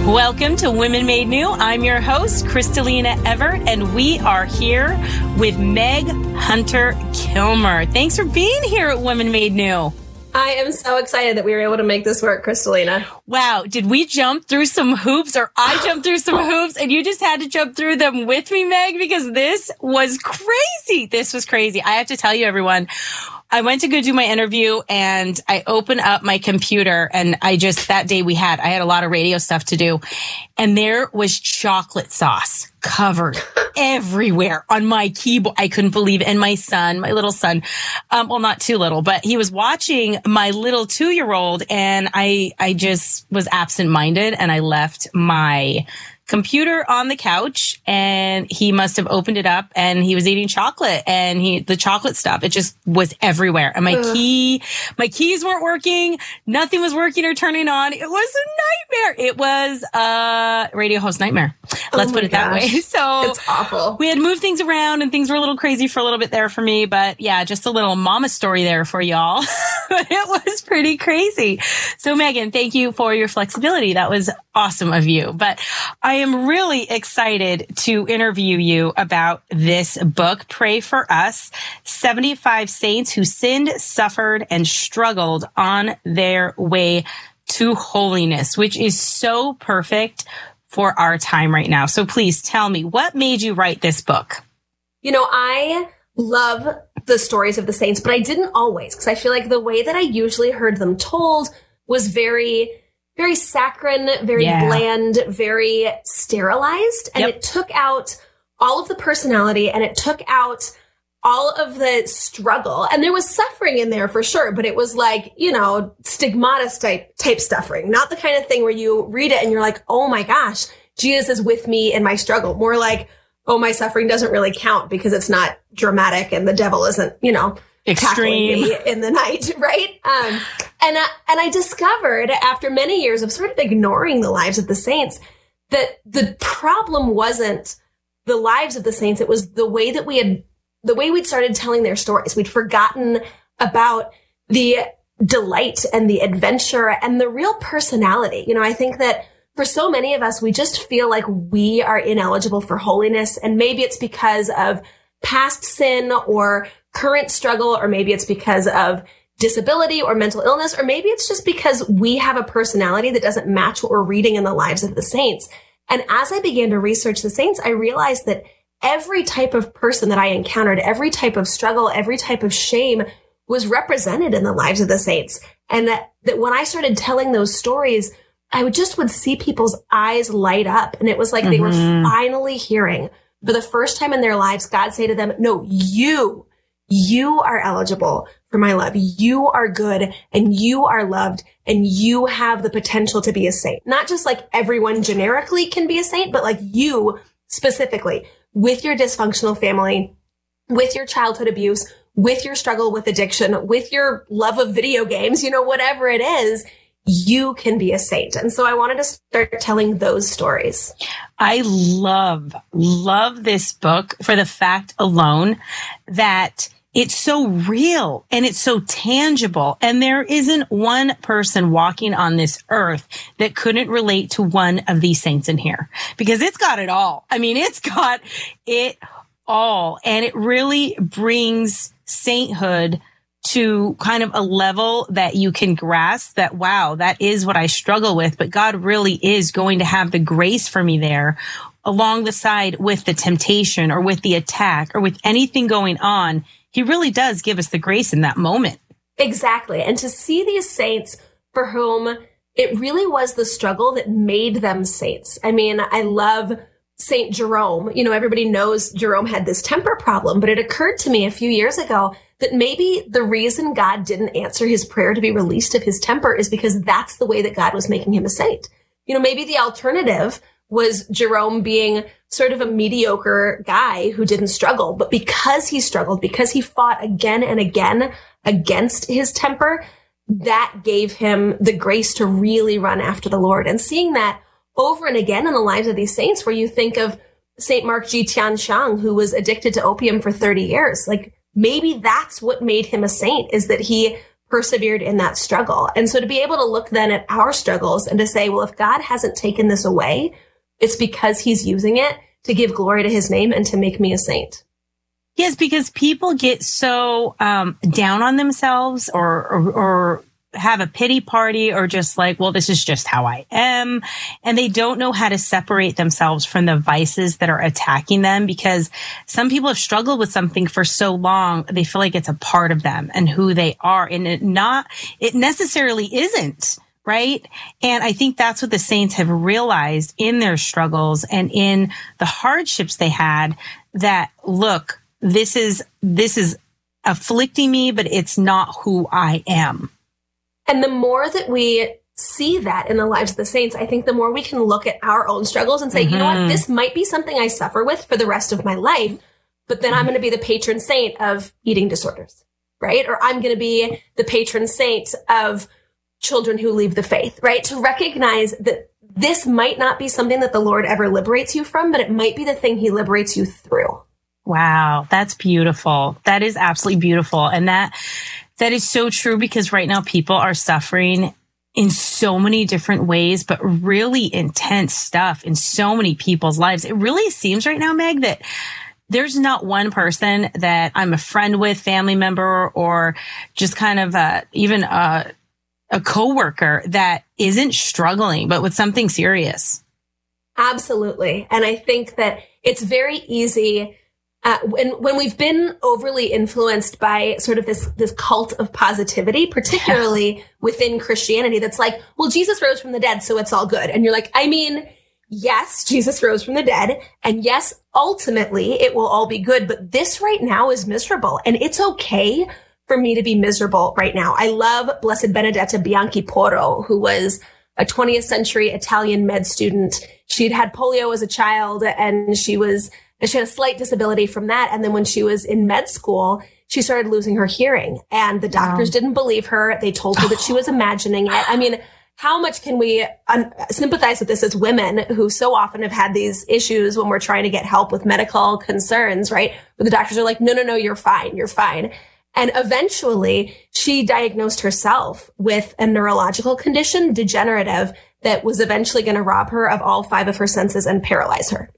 Welcome to Women Made New. I'm your host, Kristalina Everett, and we are here with Meg Hunter Kilmer. Thanks for being here at Women Made New. I am so excited that we were able to make this work, Kristalina. Wow. Did we jump through some hoops, or I jumped through some hoops and you just had to jump through them with me, Meg? Because this was crazy. This was crazy. I have to tell you, everyone, I went to go do my interview and I opened up my computer and that day I had a lot of radio stuff to do, and there was chocolate sauce covered everywhere on my keyboard. I couldn't believe it. And my little son, well, not too little, but he was watching my little 2-year-old, and I just was absent-minded, and I left my computer on the couch, and he must have opened it up, and he was eating chocolate, and the chocolate stuff, it just was everywhere. And my keys weren't working. Nothing was working or turning on. It was a nightmare. It was a radio host nightmare. Let's put it that way. So it's awful. We had moved things around, and things were a little crazy for a little bit there for me, but yeah, just a little mama story there for y'all. But it was pretty crazy. So Megan, thank you for your flexibility. That was awesome of you. But I am really excited to interview you about this book, Pray for Us, 75 Saints Who Sinned, Suffered, and Struggled on Their Way to Holiness, which is so perfect for our time right now. So please tell me, what made you write this book? You know, I love the stories of the saints, but I didn't always, because I feel like the way that I usually heard them told was very saccharine, very bland, very sterilized. And it took out all of the personality, and it took out all of the struggle. And there was suffering in there for sure, but it was like, stigmata type suffering, not the kind of thing where you read it and you're like, oh my gosh, Jesus is with me in my struggle. More like, oh, my suffering doesn't really count because it's not dramatic and the devil isn't, extreme me in the night, right? And I discovered after many years of sort of ignoring the lives of the saints that the problem wasn't the lives of the saints. It was the way we'd started telling their stories. We'd forgotten about the delight and the adventure and the real personality. I think that for so many of us, we just feel like we are ineligible for holiness. And maybe it's because of past sin or current struggle, or maybe it's because of disability or mental illness, or maybe it's just because we have a personality that doesn't match what we're reading in the lives of the saints. And as I began to research the saints, I realized that every type of person that I encountered, every type of struggle, every type of shame was represented in the lives of the saints. And that when I started telling those stories, I would see people's eyes light up. And it was like they were finally hearing for the first time in their lives, God say to them, no, you are eligible for my love. You are good, and you are loved, and you have the potential to be a saint. Not just like everyone generically can be a saint, but like you specifically, with your dysfunctional family, with your childhood abuse, with your struggle with addiction, with your love of video games, whatever it is, you can be a saint. And so I wanted to start telling those stories. I love this book for the fact alone that it's so real and it's so tangible. And there isn't one person walking on this earth that couldn't relate to one of these saints in here, because it's got it all. I mean, it's got it all. And it really brings sainthood to kind of a level that you can grasp that, wow, that is what I struggle with, but God really is going to have the grace for me there along the side with the temptation or with the attack or with anything going on. He really does give us the grace in that moment. Exactly. And to see these saints for whom it really was the struggle that made them saints. I mean, I love Saint Jerome. Everybody knows Jerome had this temper problem, but it occurred to me a few years ago that maybe the reason God didn't answer his prayer to be released of his temper is because that's the way that God was making him a saint. Maybe the alternative was Jerome being sort of a mediocre guy who didn't struggle, but because he struggled, because he fought again and again against his temper, that gave him the grace to really run after the Lord. And seeing that over and again in the lives of these saints, where you think of Saint Mark Ji Tianxiang, who was addicted to opium for 30 years, like maybe that's what made him a saint, is that he persevered in that struggle. And so to be able to look then at our struggles and to say, well, if God hasn't taken this away, it's because he's using it to give glory to his name and to make me a saint. Yes, because people get so down on themselves or have a pity party or just like, well, this is just how I am. And they don't know how to separate themselves from the vices that are attacking them, because some people have struggled with something for so long, they feel like it's a part of them and who they are. And it necessarily isn't. Right. And I think that's what the saints have realized in their struggles and in the hardships they had, that, look, this is afflicting me, but it's not who I am. And the more that we see that in the lives of the saints, I think the more we can look at our own struggles and say, you know what, this might be something I suffer with for the rest of my life, but then I'm going to be the patron saint of eating disorders, right? Or I'm going to be the patron saint of children who leave the faith, right? To recognize that this might not be something that the Lord ever liberates you from, but it might be the thing he liberates you through. Wow, that's beautiful. That is absolutely beautiful. And that is so true, because right now people are suffering in so many different ways, but really intense stuff in so many people's lives. It really seems right now, Meg, that there's not one person that I'm a friend with, family member, or just kind of even a coworker that isn't struggling, but with something serious. Absolutely. And I think that it's very easy when we've been overly influenced by sort of this cult of positivity, particularly within Christianity, that's like, well, Jesus rose from the dead, so it's all good. And you're like, I mean, yes, Jesus rose from the dead. And yes, ultimately it will all be good. But this right now is miserable, and it's okay for me to be miserable right now. I love Blessed Benedetta Bianchi Porro, who was a 20th century Italian med student. She'd had polio as a child, and she had a slight disability from that. And then when she was in med school, she started losing her hearing, and the doctors didn't believe her. They told her that she was imagining it. I mean, how much can we sympathize with this as women who so often have had these issues when we're trying to get help with medical concerns, right? Where the doctors are like, no, you're fine. You're fine. And eventually she diagnosed herself with a neurological condition, degenerative, that was eventually going to rob her of all 5 of her senses and paralyze her.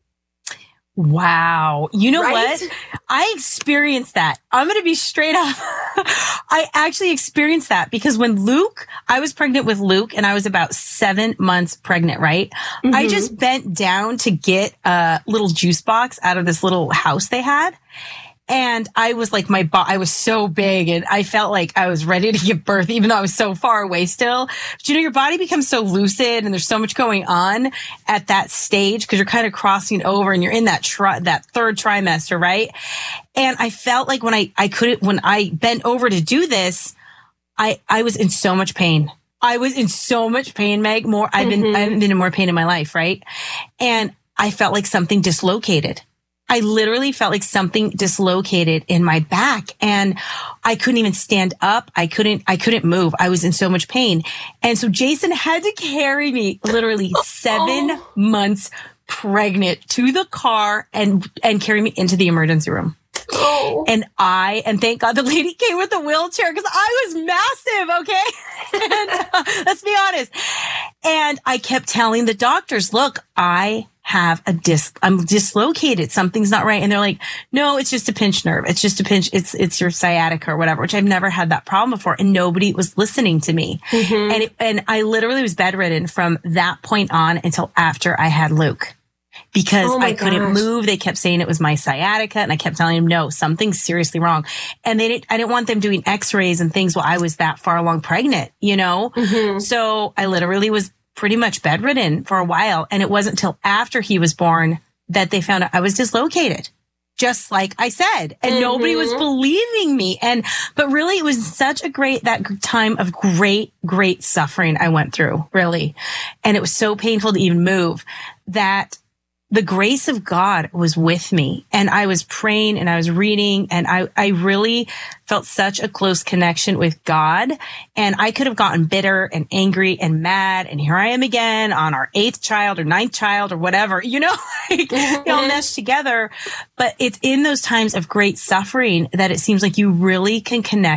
Wow. You know right? what? I experienced that. I'm going to be straight up. I actually experienced that because when I was pregnant with Luke, and I was about 7 months pregnant, right? Mm-hmm. I just bent down to get a little juice box out of this little house they had. And I was like, I was so big, and I felt like I was ready to give birth, even though I was so far away still. But your body becomes so lucid, and there's so much going on at that stage because you're kind of crossing over, and you're in that third trimester, right? And I felt like when I bent over to do this, I was in so much pain. I was in so much pain, Meg. I haven't been in more pain in my life, right? And I felt like something dislocated. I literally felt like something dislocated in my back, and I couldn't even stand up. I couldn't move. I was in so much pain. And so Jason had to carry me literally 7 months pregnant to the car and carry me into the emergency room. Oh. And thank God the lady came with a wheelchair because I was massive, okay? And, let's be honest. And I kept telling the doctors, look, I'm dislocated. Something's not right. And they're like, no, it's just a pinched nerve. It's just a pinch. It's your sciatica or whatever, which I've never had that problem before. And nobody was listening to me. Mm-hmm. And I literally was bedridden from that point on until after I had Luke. Because I couldn't move. They kept saying it was my sciatica, and I kept telling them, no, something's seriously wrong. And I didn't want them doing x-rays and things while I was that far along pregnant, Mm-hmm. So I literally was pretty much bedridden for a while. And it wasn't until after he was born that they found out I was dislocated, just like I said, and nobody was believing me. But really it was such that time of great, great suffering I went through, really. And it was so painful to even move that the grace of God was with me, and I was praying and I was reading, and I really felt such a close connection with God. And I could have gotten bitter and angry and mad. And here I am again on our 8th child or 9th child or whatever, they all meshed together. But it's in those times of great suffering that it seems like you really can connect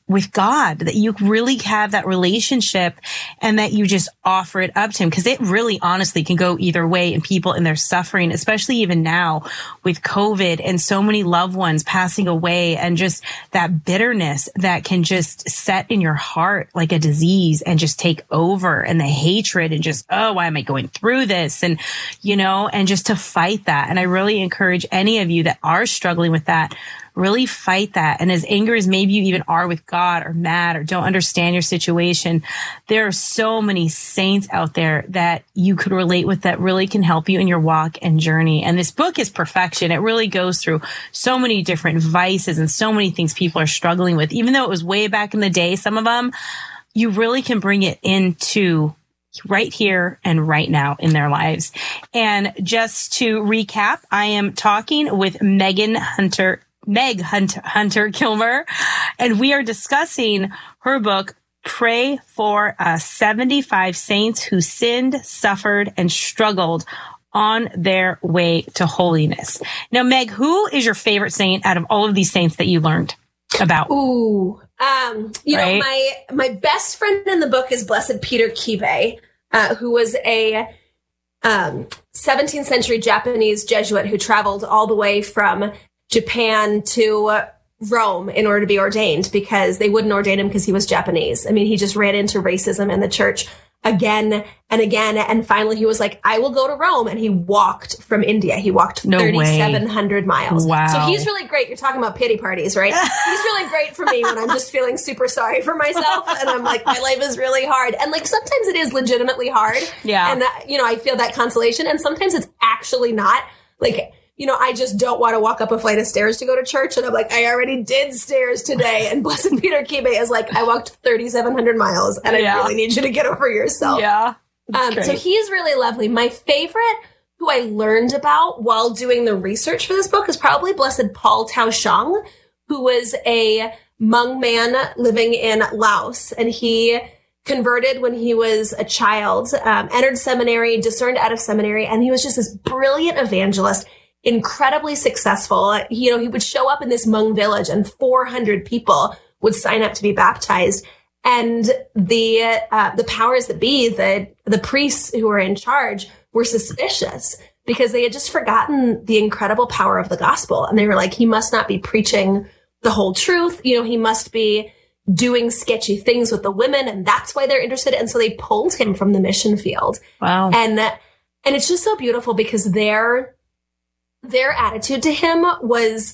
with God, that you really have that relationship and that you just offer it up to him. Cause it really honestly can go either way in people in their suffering, especially even now with COVID and so many loved ones passing away, and just that bitterness that can just set in your heart like a disease and just take over, and the hatred and just, oh, why am I going through this? And, and just to fight that. And I really encourage any of you that are struggling with that, really fight that. And as angry as maybe you even are with God, or mad, or don't understand your situation, there are so many saints out there that you could relate with that really can help you in your walk and journey. And this book is perfection. It really goes through so many different vices and so many things people are struggling with. Even though it was way back in the day, some of them, you really can bring it into right here and right now in their lives. And just to recap, I am talking with Meg Hunter Kilmer, and we are discussing her book, Pray for 75 Saints Who Sinned, Suffered, and Struggled on Their Way to Holiness. Now, Meg, who is your favorite saint out of all of these saints that you learned about? Ooh, my best friend in the book is Blessed Peter Kibe, who was a 17th century Japanese Jesuit who traveled all the way from Japan to Rome in order to be ordained, because they wouldn't ordain him because he was Japanese. I mean, he just ran into racism in the church again and again. And finally he was like, I will go to Rome. And he walked from India. He walked 3,700 miles. Wow. So he's really great. You're talking about pity parties, right? He's really great for me when I'm just feeling super sorry for myself. And I'm like, my life is really hard. And like, sometimes it is legitimately hard. Yeah. And I feel that consolation. And sometimes it's actually not. Like, I just don't want to walk up a flight of stairs to go to church. And I'm like, I already did stairs today. And Blessed Peter Kibe is like, I walked 3,700 miles and I really need you to get over yourself. Yeah. So he's really lovely. My favorite, who I learned about while doing the research for this book, is probably Blessed Paul Tao Shang, who was a Hmong man living in Laos. And he converted when he was a child, entered seminary, discerned out of seminary. And he was just this brilliant evangelist, incredibly successful. He would show up in this Hmong village and 400 people would sign up to be baptized. And the powers that be, the priests who were in charge, were suspicious because they had just forgotten the incredible power of the gospel. And they were like, he must not be preaching the whole truth. He must be doing sketchy things with the women. And that's why they're interested. And so they pulled him from the mission field. Wow. And it's just so beautiful because their attitude to him was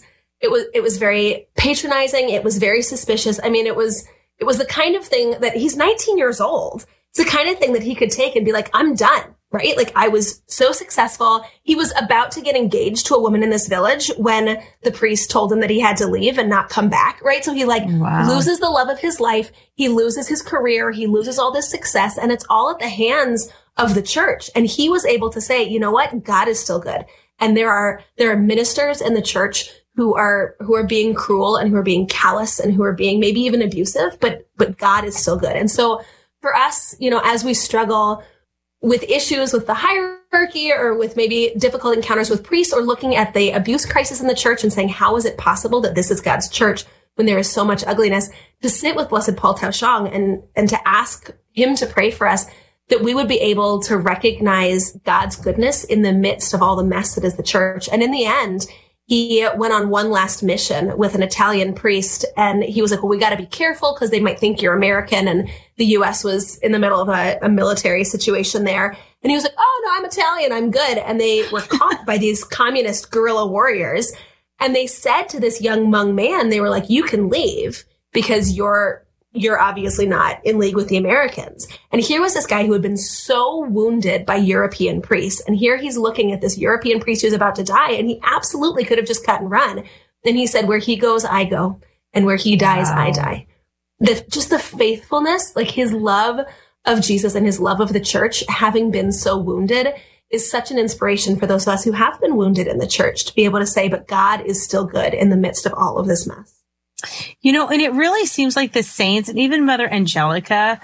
very patronizing. It was very suspicious. I mean, it was the kind of thing that he's 19 years old. It's the kind of thing that he could take and be like, I'm done, right? Like, I was so successful. He was about to get engaged to a woman in this village when the priest told him that he had to leave and not come back, right? So he loses the love of his life. He loses his career. He loses all this success, and it's all at the hands of the church. And he was able to say, you know what? God is still good. And there are ministers in the church who are being cruel and who are being callous and who are being maybe even abusive, but God is still good. And so for us, as we struggle with issues with the hierarchy or with maybe difficult encounters with priests, or looking at the abuse crisis in the church and saying, how is it possible that this is God's church when there is so much ugliness, to sit with Blessed Paul Tao Shang and to ask him to pray for us, that we would be able to recognize God's goodness in the midst of all the mess that is the church. And in the end, he went on one last mission with an Italian priest, and he was like, well, we got to be careful because they might think you're American. And the U.S. was in the middle of a military situation there. And he was like, oh, no, I'm Italian. I'm good. And they were caught by these communist guerrilla warriors. And they said to this young Hmong man, they were like, you can leave because you're obviously not in league with the Americans. And here was this guy who had been so wounded by European priests. And here he's looking at this European priest who's about to die. And he absolutely could have just cut and run. And he said, where he goes, I go. And where he dies, I die. Just the faithfulness, like his love of Jesus and his love of the church, having been so wounded, is such an inspiration for those of us who have been wounded in the church to be able to say, but God is still good in the midst of all of this mess. And it really seems like the saints, and even Mother Angelica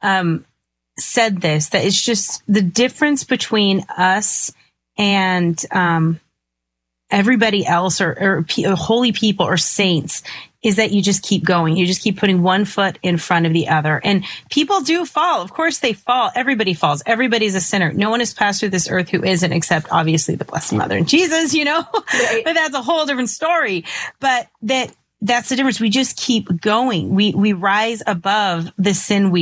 said this, that it's just the difference between us and everybody else or holy people or saints is that you just keep going. You just keep putting one foot in front of the other. And people do fall. Of course they fall. Everybody falls. Everybody's a sinner. No one has passed through this earth who isn't, except obviously the Blessed Mother and Jesus, right. But that's a whole different story. But that's the difference. We just keep going. We rise above the sin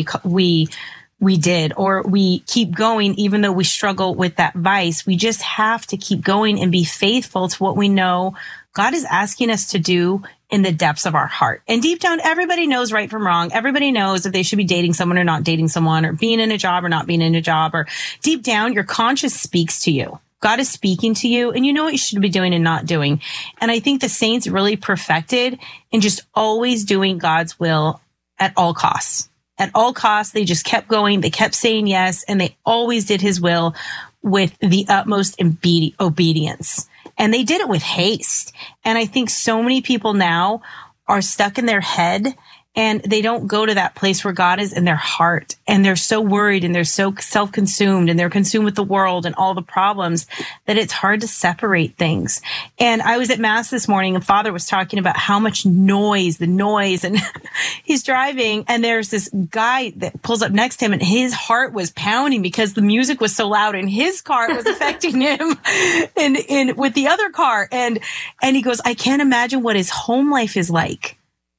we did, or we keep going even though we struggle with that vice. We just have to keep going and be faithful to what we know God is asking us to do in the depths of our heart. And deep down, everybody knows right from wrong. Everybody knows if they should be dating someone or not dating someone, or being in a job or not being in a job, or deep down, your conscience speaks to you. God is speaking to you, and you know what you should be doing and not doing. And I think the saints really perfected in just always doing God's will at all costs. At all costs, they just kept going. They kept saying yes, and they always did his will with the utmost obedience. And they did it with haste. And I think so many people now are stuck in their head, and they don't go to that place where God is in their heart. And they're so worried, and they're so self-consumed, and they're consumed with the world and all the problems that it's hard to separate things. And I was at Mass this morning, and Father was talking about how much noise, and he's driving, and there's this guy that pulls up next to him, and his heart was pounding because the music was so loud in his car. It was affecting him in with the other car. And he goes, I can't imagine what his home life is like.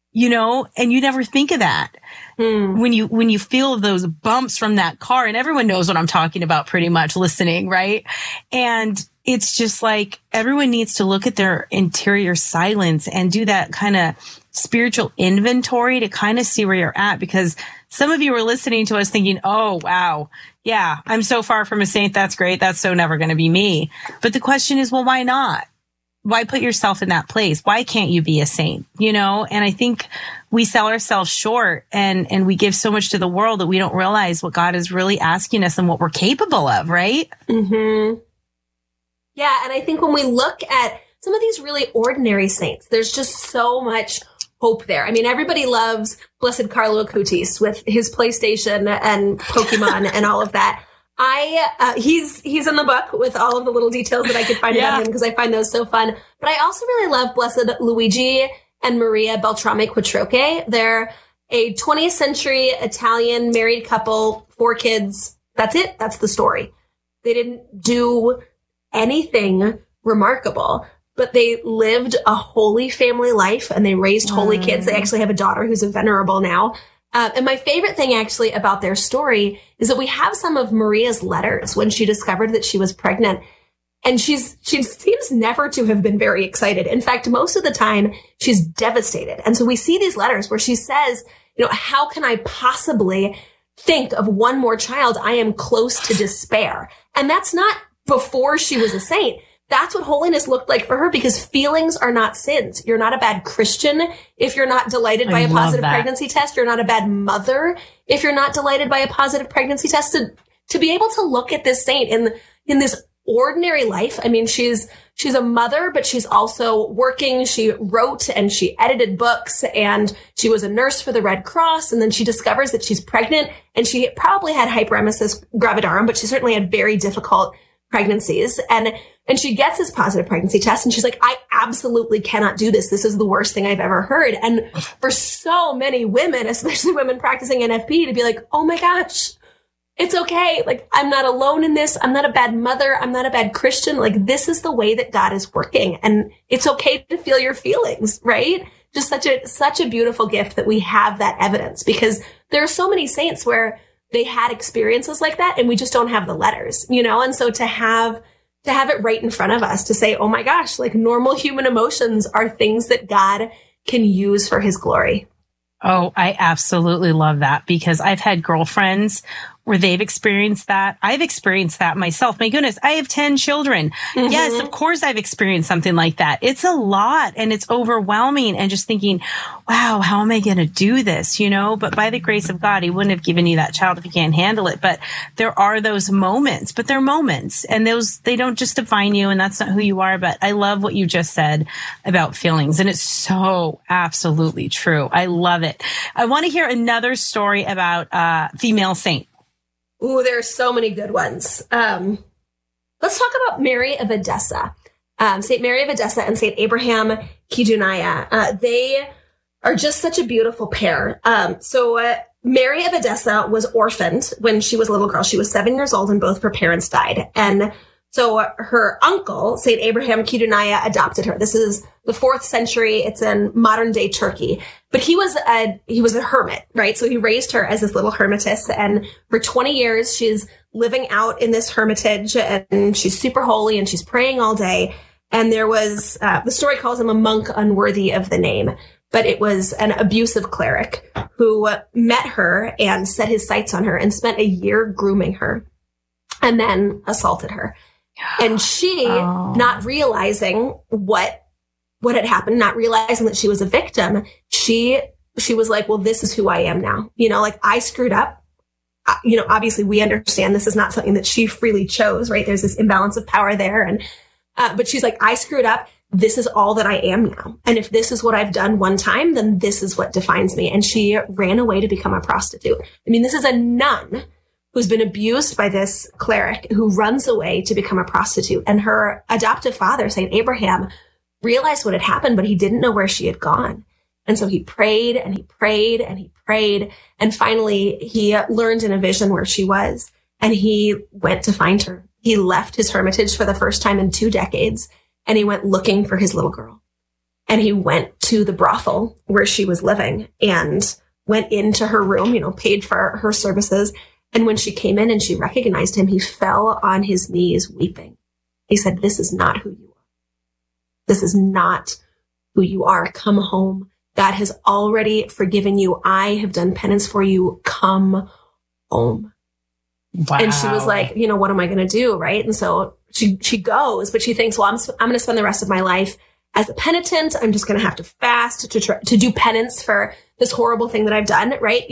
And you never think of that when you feel those bumps from that car, and everyone knows what I'm talking about pretty much listening, right? And it's just like everyone needs to look at their interior silence and do that kind of spiritual inventory to kind of see where you're at, because some of you are listening to us thinking, oh, wow, yeah, I'm so far from a saint. That's great. That's so never going to be me. But the question is, well, why not? Why put yourself in that place? Why can't you be a saint? And I think we sell ourselves short, and we give so much to the world that we don't realize what God is really asking us and what we're capable of, right? Mm-hmm. Yeah. And I think when we look at some of these really ordinary saints, there's just so much hope there. I mean, everybody loves Blessed Carlo Acutis with his PlayStation and Pokemon and all of that. He's in the book with all of the little details that I could find about him, because I find those so fun. But I also really love Blessed Luigi and Maria Beltrame Quattroche. They're a 20th century Italian married couple, 4 kids. That's it. That's the story. They didn't do anything remarkable, but they lived a holy family life, and they raised holy kids. They actually have a daughter who's a venerable now. And my favorite thing actually about their story is that we have some of Maria's letters when she discovered that she was pregnant. And she seems never to have been very excited. In fact, most of the time she's devastated. And so we see these letters where she says, how can I possibly think of one more child? I am close to despair. And that's not before she was a saint. That's what holiness looked like for her, because feelings are not sins. You're not a bad Christian if you're not delighted by a positive pregnancy test. You're not a bad mother if you're not delighted by a positive pregnancy test. To be able to look at this saint in this ordinary life. I mean, she's a mother, but she's also working. She wrote and she edited books, and she was a nurse for the Red Cross. And then she discovers that she's pregnant, and she probably had hyperemesis gravidarum, but she certainly had very difficult pregnancies. And she gets this positive pregnancy test, and she's like, I absolutely cannot do this. This is the worst thing I've ever heard. And for so many women, especially women practicing NFP, to be like, oh my gosh, it's okay. Like, I'm not alone in this. I'm not a bad mother. I'm not a bad Christian. Like, this is the way that God is working, and it's okay to feel your feelings, right? Just such a beautiful gift that we have that evidence, because there are so many saints where they had experiences like that, and we just don't have the letters, And so to have it right in front of us, to say, oh my gosh, like, normal human emotions are things that God can use for his glory. Oh, I absolutely love that, because I've had girlfriends where they've experienced that. I've experienced that myself. My goodness, I have 10 children. Mm-hmm. Yes, of course I've experienced something like that. It's a lot, and it's overwhelming, and just thinking, wow, how am I going to do this? But by the grace of God, he wouldn't have given you that child if you can't handle it. But there are those moments, but they're moments, and they don't just define you, and that's not who you are. But I love what you just said about feelings, and it's so absolutely true. I love it. I want to hear another story about female saint. Ooh, there are so many good ones. Let's talk about Mary of Edessa. St. Mary of Edessa and St. Abraham Kidunaya. They are just such a beautiful pair. So Mary of Edessa was orphaned when she was a little girl. She was 7 years old and both her parents died. And so her uncle, St. Abraham Kiduniah, adopted her. This is the 4th century. It's in modern day Turkey. But he was a hermit, right? So he raised her as this little hermitess. And for 20 years, she's living out in this hermitage, and she's super holy and she's praying all day. And there was, the story calls him a monk unworthy of the name, but it was an abusive cleric who met her and set his sights on her and spent a year grooming her and then assaulted her. And she, not realizing what had happened, not realizing that she was a victim, she was like, well, this is who I am now. Like, I screwed up. Obviously we understand this is not something that she freely chose, right? There's this imbalance of power there. And, but she's like, I screwed up. This is all that I am now. And if this is what I've done one time, then this is what defines me. And she ran away to become a prostitute. I mean, this is a nun who's been abused by this cleric who runs away to become a prostitute. And her adoptive father, St. Abraham, realized what had happened, but he didn't know where she had gone. And so he prayed and he prayed and he prayed. And finally, he learned in a vision where she was, and he went to find her. He left his hermitage for the first time in 2 decades, and he went looking for his little girl. And he went to the brothel where she was living and went into her room, paid for her services. And when she came in and she recognized him, he fell on his knees weeping. He said, this is not who you are. This is not who you are. Come home. God has already forgiven you. I have done penance for you. Come home. Wow. And she was like, what am I going to do? Right. And so she goes, but she thinks, well, I'm going to spend the rest of my life as a penitent. I'm just going to have to fast to do penance for this horrible thing that I've done. Right.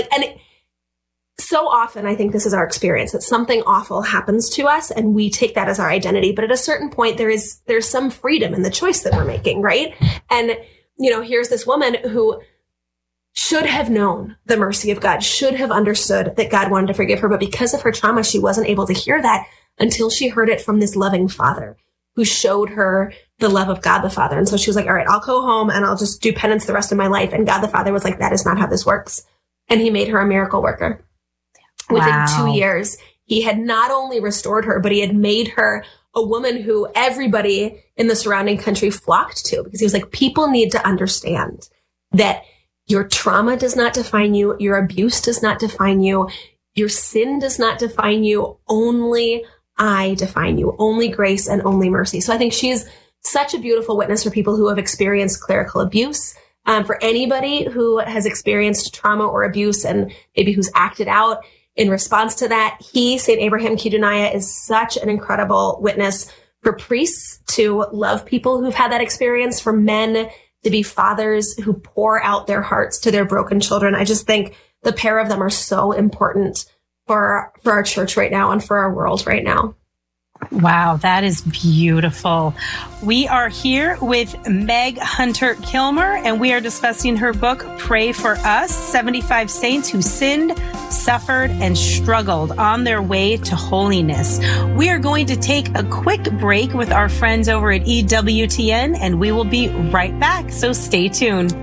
So often, I think this is our experience, that something awful happens to us and we take that as our identity. But at a certain point, there's some freedom in the choice that we're making, right? And, here's this woman who should have known the mercy of God, should have understood that God wanted to forgive her. But because of her trauma, she wasn't able to hear that until she heard it from this loving father who showed her the love of God the Father. And so she was like, all right, I'll go home and I'll just do penance the rest of my life. And God the Father was like, that is not how this works. And he made her a miracle worker. Within 2 years, he had not only restored her, but he had made her a woman who everybody in the surrounding country flocked to, because he was like, people need to understand that your trauma does not define you. Your abuse does not define you. Your sin does not define you. Only I define you. Only grace and only mercy. So I think she's such a beautiful witness for people who have experienced clerical abuse. For anybody who has experienced trauma or abuse and maybe who's acted out in response to that, St. Abraham Kiduniah, is such an incredible witness for priests to love people who've had that experience, for men to be fathers who pour out their hearts to their broken children. I just think the pair of them are so important for our church right now and for our world right now. Wow, that is beautiful. We are here with Meg Hunter Kilmer, and we are discussing her book, Pray for Us, 75 Saints Who Sinned, Suffered, and Struggled on Their Way to Holiness. We are going to take a quick break with our friends over at EWTN, and we will be right back, so stay tuned.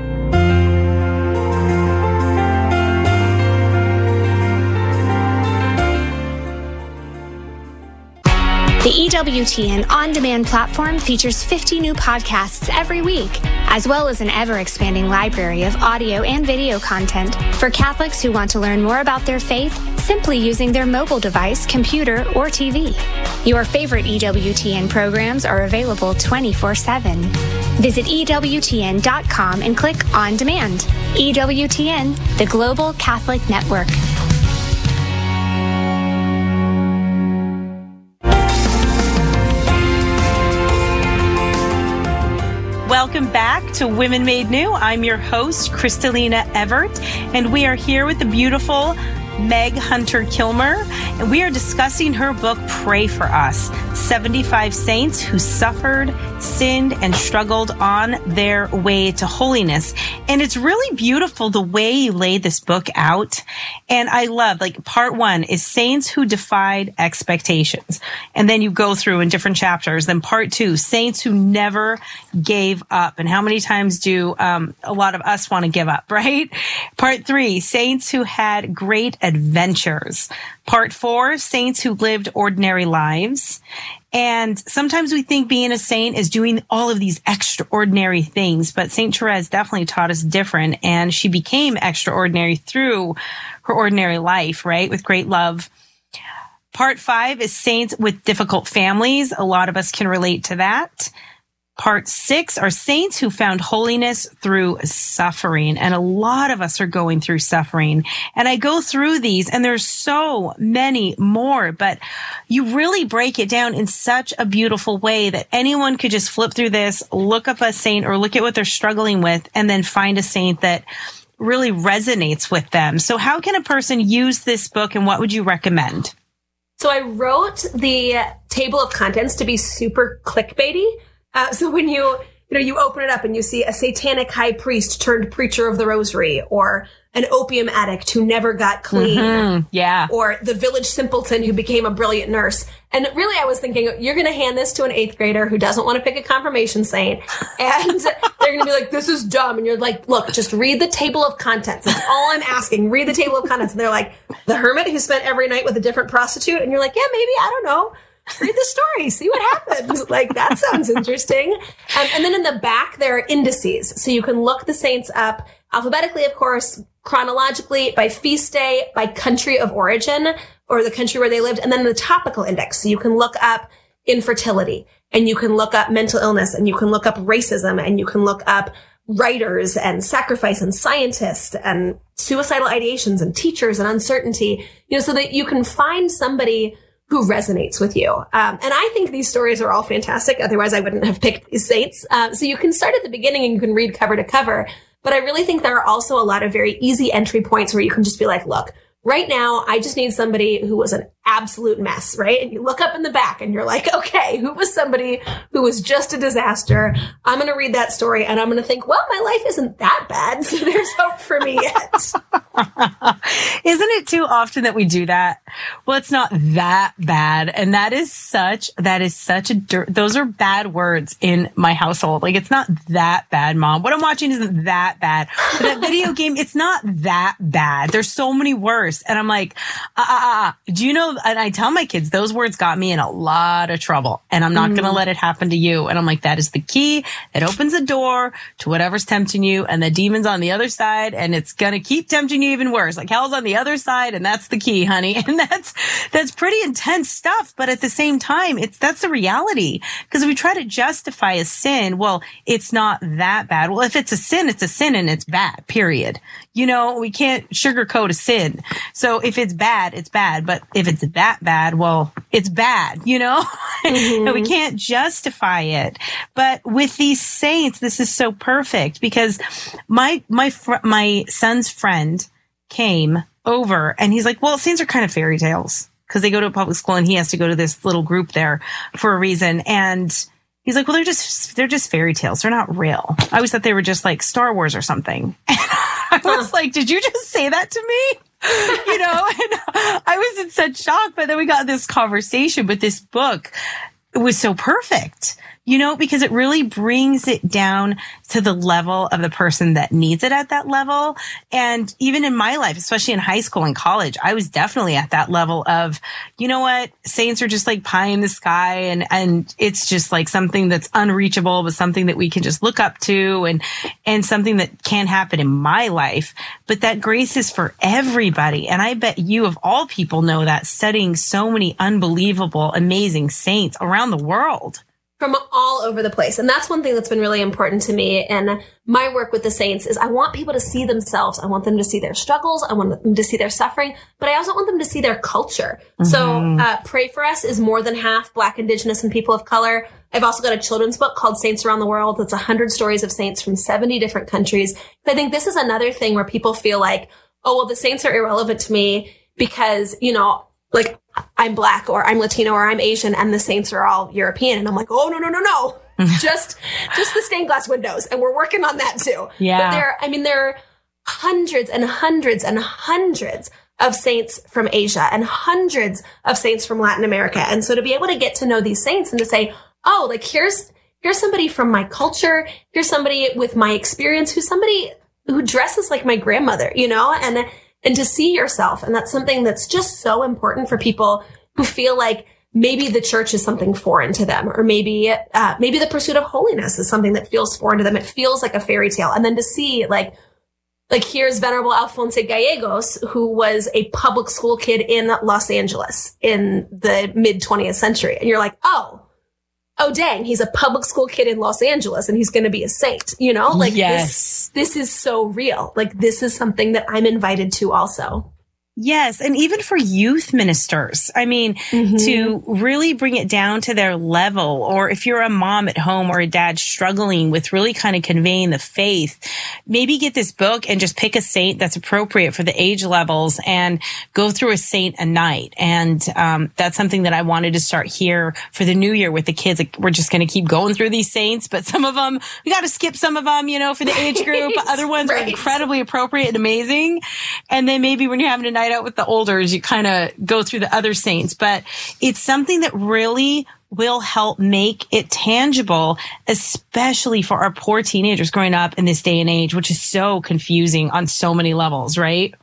The EWTN on-demand platform features 50 new podcasts every week, as well as an ever-expanding library of audio and video content for Catholics who want to learn more about their faith simply using their mobile device, computer, or TV. Your favorite EWTN programs are available 24/7. Visit EWTN.com and click On Demand. EWTN, the Global Catholic Network. Welcome back to Women Made New. I'm your host, Kristalina Everett, and we are here with the beautiful Meg Hunter Kilmer, and we are discussing her book, Pray for Us, 75 Saints Who Suffered, sinned and struggled on their way to holiness. And it's really beautiful the way you laid this book out. And I love, like, part 1 is saints who defied expectations. And then you go through in different chapters. Then part 2, saints who never gave up. And how many times do a lot of us want to give up, right? Part 3, saints who had great adventures. Part 4, saints who lived ordinary lives. And sometimes we think being a saint is doing all of these extraordinary things, but Saint Therese definitely taught us different, and she became extraordinary through her ordinary life, right? With great love. Part 5 is saints with difficult families. A lot of us can relate to that. Part 6 are saints who found holiness through suffering. And a lot of us are going through suffering. And I go through these and there's so many more, but you really break it down in such a beautiful way that anyone could just flip through this, look up a saint or look at what they're struggling with, and then find a saint that really resonates with them. So how can a person use this book, and what would you recommend? So I wrote the table of contents to be super clickbaity. So when you open it up and you see a satanic high priest turned preacher of the rosary, or an opium addict who never got clean, or the village simpleton who became a brilliant nurse. And really, I was thinking, you're going to hand this to an 8th grader who doesn't want to pick a confirmation saint, and they're going to be like, this is dumb. And you're like, look, just read the table of contents. That's all I'm asking. Read the table of contents. And they're like, the hermit who spent every night with a different prostitute. And you're like, yeah, maybe, I don't know. Read the story, see what happens. Like, that sounds interesting. And then in the back, there are indices. So you can look the saints up alphabetically, of course, chronologically, by feast day, by country of origin, or the country where they lived, and then the topical index. So you can look up infertility, and you can look up mental illness, and you can look up racism, and you can look up writers and sacrifice and scientists and suicidal ideations and teachers and uncertainty, so that you can find somebody who resonates with you. And I think these stories are all fantastic. Otherwise, I wouldn't have picked these saints. So you can start at the beginning and you can read cover to cover. But I really think there are also a lot of very easy entry points where you can just be like, look, right now, I just need somebody who was an absolute mess, right? And you look up in the back and you're like, okay, who was somebody who was just a disaster? I'm going to read that story and I'm going to think, well, my life isn't that bad, so there's hope for me yet. Isn't it too often that we do that? Well, it's not that bad. And those are bad words in my household. Like, it's not that bad, Mom. What I'm watching isn't that bad. But that video game, it's not that bad. There's so many worse. And I'm like, do you know? And I tell my kids, those words got me in a lot of trouble, and I'm not going to let it happen to you. And I'm like, that is the key. It opens the door to whatever's tempting you, and the demon's on the other side, and it's going to keep tempting you even worse. Like, hell's on the other side, and that's the key, honey. And that's pretty intense stuff. But at the same time, that's the reality. Because if we try to justify a sin, well, it's not that bad. Well, if it's a sin and it's bad, period. We can't sugarcoat a sin. So if it's bad, it's bad. But if it's that bad, well, it's bad, And we can't justify it. But with these saints, this is so perfect, because my son's friend came over and he's like, well, saints are kind of fairy tales, because they go to a public school and he has to go to this little group there for a reason. And he's like, well, they're just fairy tales. They're not real. I always thought they were just like Star Wars or something. I was like, did you just say that to me? And I was in such shock. But then we got this conversation, but this book, it was so perfect, because it really brings it down to the level of the person that needs it at that level. And even in my life, especially in high school and college, I was definitely at that level of, you know what, saints are just like pie in the sky, and it's just like something that's unreachable, but something that we can just look up to, and something that can happen in my life. But that grace is for everybody. And I bet you, of all people, know that, studying so many unbelievable, amazing saints around the world. From all over the place. And that's one thing that's been really important to me in my work with the saints is I want people to see themselves. I want them to see their struggles. I want them to see their suffering, but I also want them to see their culture. Mm-hmm. So Pray For Us is more than half Black, Indigenous, and people of color. I've also got a children's book called Saints Around the World. That's 100 stories of saints from 70 different countries. I think this is another thing where people feel like, oh, well, the saints are irrelevant to me because, like, I'm Black or I'm Latino or I'm Asian and the saints are all European. And I'm like, oh, no. just the stained glass windows. And we're working on that too. Yeah. But there are hundreds and hundreds and hundreds of saints from Asia and hundreds of saints from Latin America. And so to be able to get to know these saints and to say, oh, like here's somebody from my culture. Here's somebody with my experience, who's somebody who dresses like my grandmother, and to see yourself. And that's something that's just so important for people who feel like maybe the church is something foreign to them, or maybe the pursuit of holiness is something that feels foreign to them. It feels like a fairy tale. And then to see like here's Venerable Alfonso Gallegos, who was a public school kid in Los Angeles in the mid 20th century. And you're like, oh dang, he's a public school kid in Los Angeles and he's going to be a saint, yes. This is so real. Like this is something that I'm invited to also. Yes. And even for youth ministers, I mean, to really bring it down to their level, or if you're a mom at home or a dad struggling with really kind of conveying the faith, maybe get this book and just pick a saint that's appropriate for the age levels and go through a saint a night. And that's something that I wanted to start here for the new year with the kids. Like, we're just going to keep going through these saints, but some of them, we got to skip some of them, for the age group. Other ones are incredibly appropriate and amazing. And then maybe when you're having a night out with the olders, you kind of go through the other saints, but it's something that really will help make it tangible, especially for our poor teenagers growing up in this day and age, which is so confusing on so many levels, right?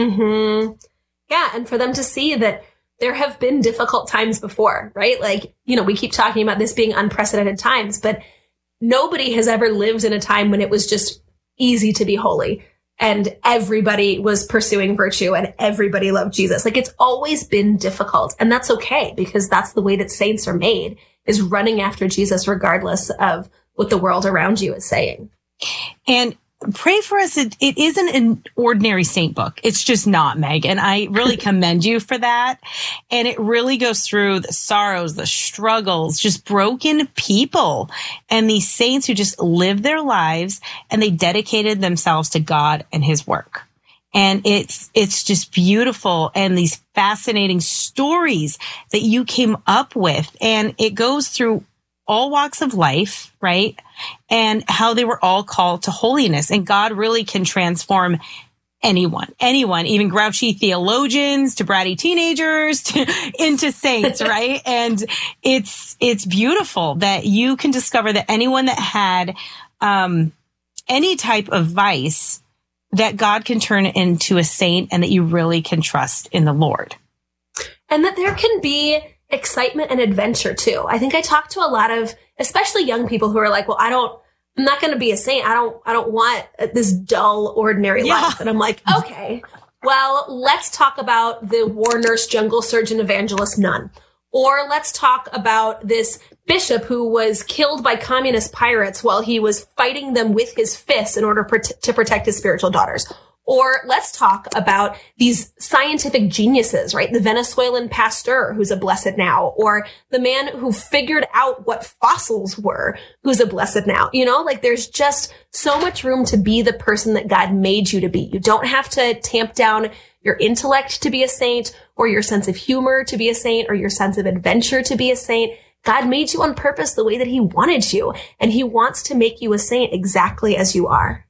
Yeah. And for them to see that there have been difficult times before, right? Like, we keep talking about this being unprecedented times, but nobody has ever lived in a time when it was just easy to be holy. And everybody was pursuing virtue and everybody loved Jesus. Like, it's always been difficult. And that's okay, because that's the way that saints are made, is running after Jesus regardless of what the world around you is saying. And pray for us. It isn't an ordinary saint book. It's just not, Meg. And I really commend you for that. And it really goes through the sorrows, the struggles, just broken people, and these saints who just lived their lives and they dedicated themselves to God and his work. And it's just beautiful, and these fascinating stories that you came up with. And it goes through all walks of life, right? And how they were all called to holiness. And God really can transform anyone, even grouchy theologians to bratty teenagers into saints, right? And it's beautiful that you can discover that anyone that had any type of vice, that God can turn into a saint, and that you really can trust in the Lord. And that there can be excitement and adventure too. I think I talk to a lot of, especially young people, who are like, well, I'm not going to be a saint. I don't want this dull, ordinary life. And I'm like, okay, well, let's talk about the war nurse, jungle surgeon, evangelist nun. Or let's talk about this bishop who was killed by communist pirates while he was fighting them with his fists in order to protect his spiritual daughters. Or let's talk about these scientific geniuses, right? The Venezuelan Pasteur, who's a blessed now, or the man who figured out what fossils were, who's a blessed now. Like, there's just so much room to be the person that God made you to be. You don't have to tamp down your intellect to be a saint, or your sense of humor to be a saint, or your sense of adventure to be a saint. God made you on purpose the way that he wanted you, and he wants to make you a saint exactly as you are.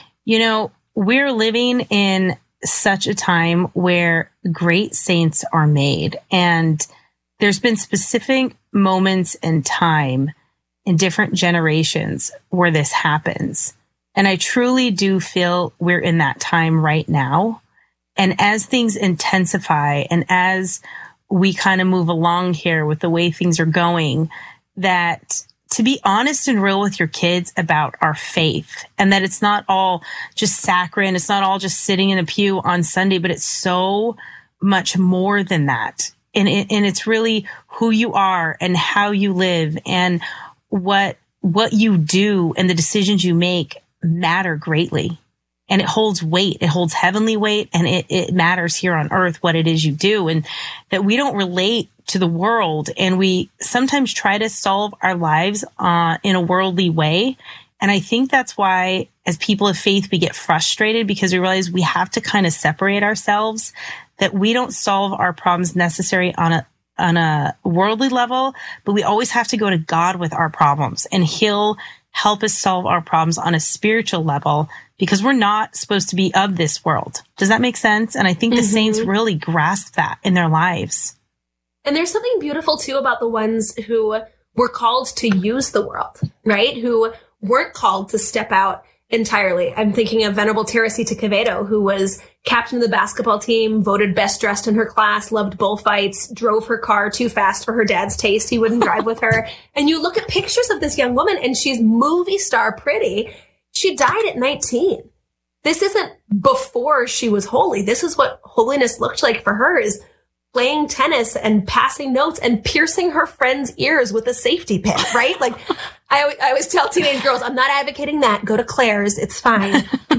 We're living in such a time where great saints are made, and there's been specific moments in time in different generations where this happens. And I truly do feel we're in that time right now. And as things intensify, and as we kind of move along here with the way things are going, that to be honest and real with your kids about our faith, and that it's not all just saccharine. It's not all just sitting in a pew on Sunday, but it's so much more than that. And it's really who you are and how you live, and what you do and the decisions you make matter greatly. And it holds weight. It holds heavenly weight, and it matters here on earth what it is you do, and that we don't relate to the world, and we sometimes try to solve our lives in a worldly way. And I think that's why, as people of faith, we get frustrated, because we realize we have to kind of separate ourselves, that we don't solve our problems necessarily on a worldly level, but we always have to go to God with our problems, and he'll help us solve our problems on a spiritual level, because we're not supposed to be of this world. Does that make sense? And I think the saints really grasp that in their lives. And there's something beautiful too about the ones who were called to use the world, right? Who weren't called to step out entirely. I'm thinking of Venerable Teresita Quevedo, who was captain of the basketball team, voted best dressed in her class, loved bullfights, drove her car too fast for her dad's taste. He wouldn't drive with her. And you look at pictures of this young woman and she's movie star pretty. She died at 19. This isn't before she was holy. This is what holiness looked like for her, is playing tennis and passing notes and piercing her friends' ears with a safety pin, right? Like, I always tell teenage girls, I'm not advocating that. Go to Claire's. It's fine.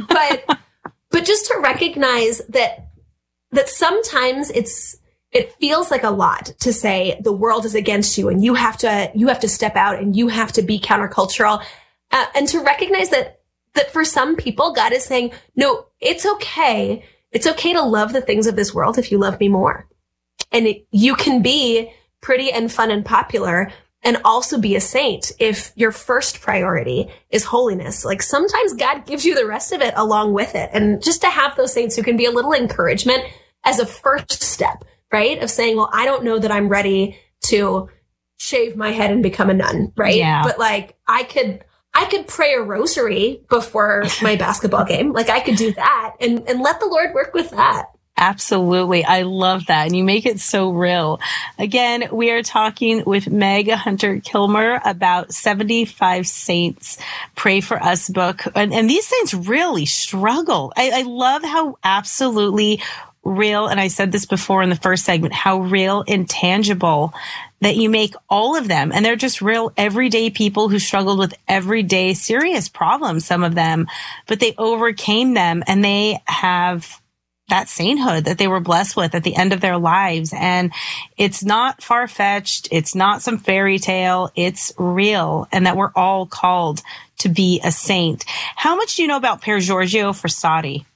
But just to recognize that sometimes it feels like a lot to say the world is against you and you have to step out and you have to be countercultural. And to recognize that for some people, God is saying, no, it's okay. It's okay to love the things of this world if you love me more. And you can be pretty and fun and popular and also be a saint if your first priority is holiness. Like, sometimes God gives you the rest of it along with it. And just to have those saints who can be a little encouragement as a first step, right? Of saying, well, I don't know that I'm ready to shave my head and become a nun, right? Yeah. But like, I could pray a rosary before my basketball game. Like, I could do that and let the Lord work with that. Absolutely. I love that. And you make it so real. Again, we are talking with Meg Hunter Kilmer about 75 Saints Pray for Us book. And these saints really struggle. I love how absolutely real, and I said this before in the first segment, how real and tangible that you make all of them. And they're just real everyday people who struggled with everyday serious problems, some of them, but they overcame them, and they have that sainthood that they were blessed with at the end of their lives. And it's not far-fetched. It's not some fairy tale. It's real, and that we're all called to be a saint. How much do you know about Pier Giorgio Frassati?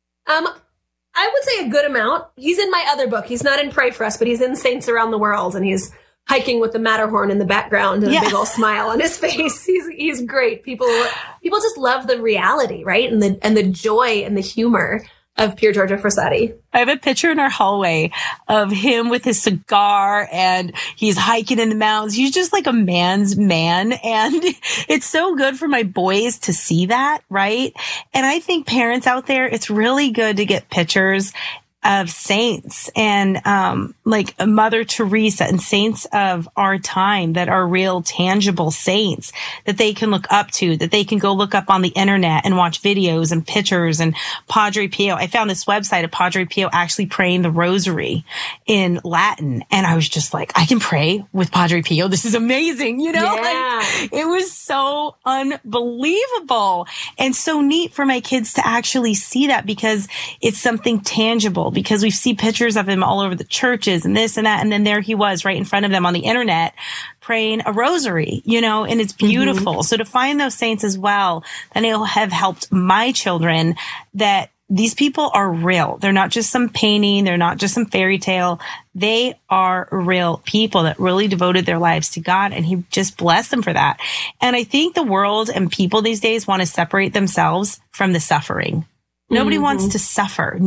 I would say a good amount. He's in my other book. He's not in Pray for Us, but he's in Saints Around the World, and he's hiking with the Matterhorn in the background and a big old smile on his face. He's great. People just love the reality, right? And the joy and the humor of Pier Giorgio Frassati. I have a picture in our hallway of him with his cigar, and he's hiking in the mountains. He's just like a man's man. And it's so good for my boys to see that, right? And I think parents out there, it's really good to get pictures of saints and like Mother Teresa and saints of our time that are real tangible saints that they can look up to, that they can go look up on the internet and watch videos and pictures. And Padre Pio, I found this website of Padre Pio actually praying the rosary in Latin, and I was just like, I can pray with Padre Pio. This is amazing, you know? Yeah. Like, it was so unbelievable and so neat for my kids to actually see that, because it's something tangible. Because we see pictures of him all over the churches and this and that. And then there he was right in front of them on the internet praying a rosary, you know, and it's beautiful. Mm-hmm. So to find those saints as well, then it'll have helped my children that these people are real. They're not just some painting. They're not just some fairy tale. They are real people that really devoted their lives to God, and he just blessed them for that. And I think the world and people these days want to separate themselves from the suffering. Nobody wants to suffer.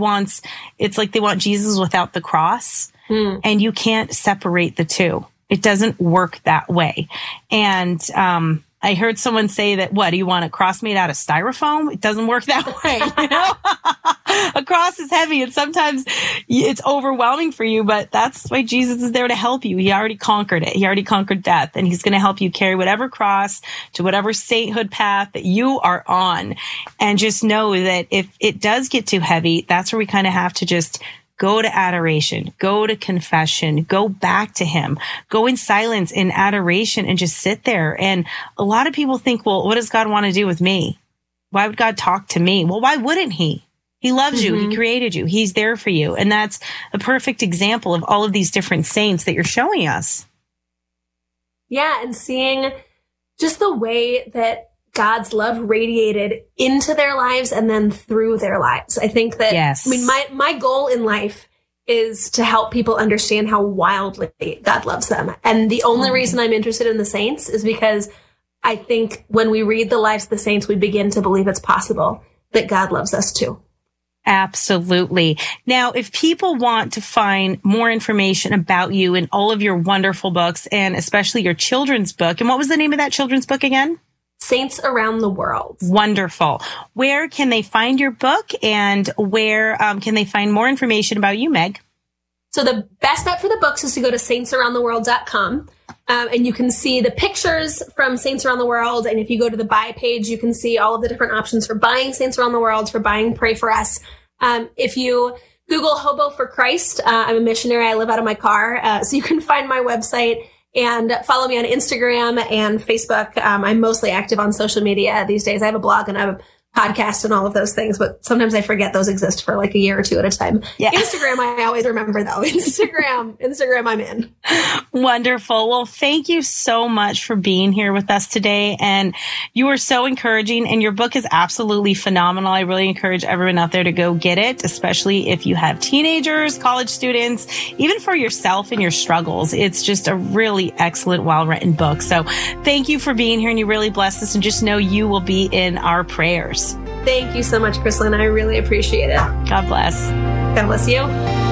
It's like they want Jesus without the cross, and you can't separate the two. It doesn't work that way. And I heard someone say that, what, do you want a cross made out of styrofoam? It doesn't work that way, you know? A cross is heavy, and sometimes it's overwhelming for you, but that's why Jesus is there to help you. He already conquered it. He already conquered death, and he's going to help you carry whatever cross to whatever sainthood path that you are on. And just know that if it does get too heavy, that's where we kind of have to just go to adoration, go to confession, go back to him, go in silence in adoration and just sit there. And a lot of people think, well, what does God want to do with me? Why would God talk to me? Well, why wouldn't he? He loves you. He created you. He's there for you. And that's a perfect example of all of these different saints that you're showing us. Yeah. And seeing just the way that God's love radiated into their lives and then through their lives. I think that, yes. I mean, my goal in life is to help people understand how wildly God loves them. And the only reason I'm interested in the saints is because I think when we read the lives of the saints, we begin to believe it's possible that God loves us too. Absolutely. Now, if people want to find more information about you and all of your wonderful books, and especially your children's book, and what was the name of that children's book again? Saints Around the World. Wonderful. Where can they find your book, and where can they find more information about you, Meg? So the best bet for the books is to go to saintsaroundtheworld.com. And you can see the pictures from Saints Around the World. And if you go to the buy page, you can see all of the different options for buying Saints Around the World, for buying Pray for Us. If you Google Hobo for Christ, I'm a missionary. I live out of my car. So you can find my website and follow me on Instagram and Facebook. I'm mostly active on social media these days. I have a blog and a podcast and all of those things, but sometimes I forget those exist for like a year or two at a time. Yeah. Instagram, I always remember though. Instagram, I'm in. Wonderful. Well, thank you so much for being here with us today. And you are so encouraging, and your book is absolutely phenomenal. I really encourage everyone out there to go get it, especially if you have teenagers, college students, even for yourself and your struggles. It's just a really excellent, well-written book. So thank you for being here, and you really blessed us, and just know you will be in our prayers. Thank you so much, Crystalline. I really appreciate it. God bless. God bless you.